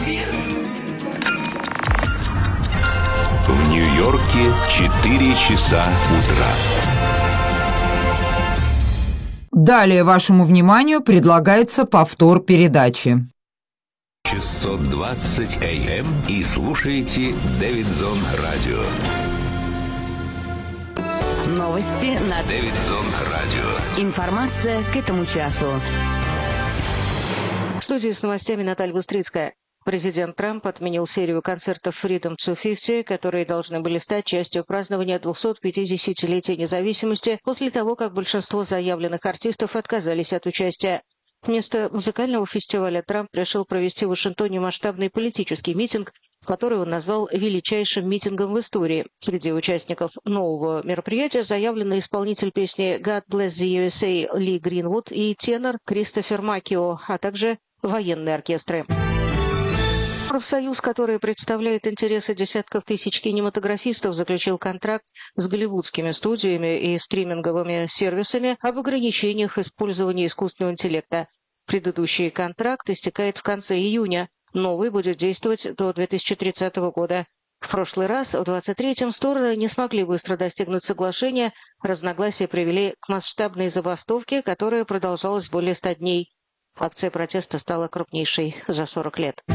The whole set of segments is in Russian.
В Нью-Йорке 4 часа утра. Далее вашему вниманию предлагается повтор передачи. 620 АМ и слушаете Дэвидсон Радио. Новости на Дэвидсон Радио. Информация к этому часу. В студии с новостями Наталья Бустрицкая. Президент Трамп отменил серию концертов Freedom 250, которые должны были стать частью празднования 250-летия независимости после того, как большинство заявленных артистов отказались от участия. Вместо музыкального фестиваля Трамп решил провести в Вашингтоне масштабный политический митинг, который он назвал величайшим митингом в истории. Среди участников нового мероприятия заявлены исполнитель песни «God Bless the USA» Ли Гринвуд и тенор Кристофер Маккио, а также военные оркестры. Профсоюз, который представляет интересы десятков тысяч кинематографистов, заключил контракт с голливудскими студиями и стриминговыми сервисами об ограничениях использования искусственного интеллекта. Предыдущий контракт истекает в конце июня. Новый будет действовать до 2030 года. В прошлый раз, в 23-м, стороны не смогли быстро достигнуть соглашения. Разногласия привели к масштабной забастовке, которая продолжалась более 100 дней. Акция протеста стала крупнейшей за 40 лет.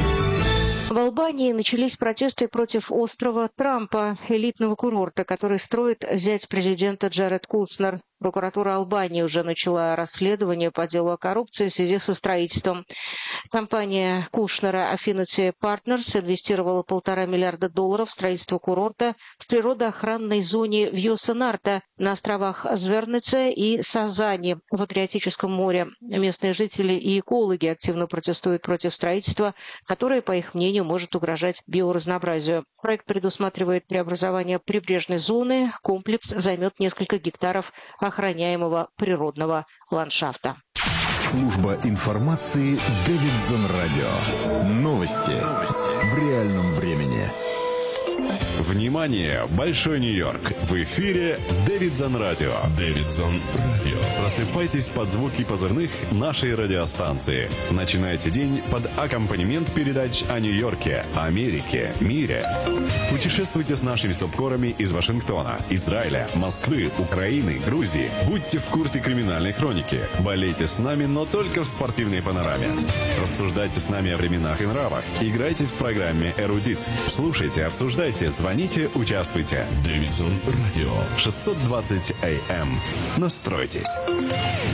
В Албании начались протесты против острова Трампа, элитного курорта, который строит зять президента Джаред Кушнер. Прокуратура Албании уже начала расследование по делу о коррупции в связи со строительством. Компания Кушнера Affinity Partners инвестировала $1,5 миллиарда в строительство курорта в природоохранной зоне Вьоса-Нарта на островах Звернице и Сазани в Адриатическом море. Местные жители и экологи активно протестуют против строительства, которое, по их мнению, может угрожать биоразнообразию. Проект предусматривает преобразование прибрежной зоны. Комплекс займет несколько гектаров охраняемого природного ландшафта. Служба информации Дэвидсон Радио. Новости в реальном времени. Внимание! Большой Нью-Йорк! В эфире Дэвидсон Радио. Дэвидсон Радио. Просыпайтесь под звуки позывных нашей радиостанции. Начинайте день под аккомпанемент передач о Нью-Йорке, Америке, мире. Путешествуйте с нашими субкорами из Вашингтона, Израиля, Москвы, Украины, Грузии. Будьте в курсе криминальной хроники. Болейте с нами, но только в спортивной панораме. Рассуждайте с нами о временах и нравах. Играйте в программе «Эрудит». Слушайте, обсуждайте, звоните, участвуйте. Дэвидсон Радио. 620 АМ. Настройтесь.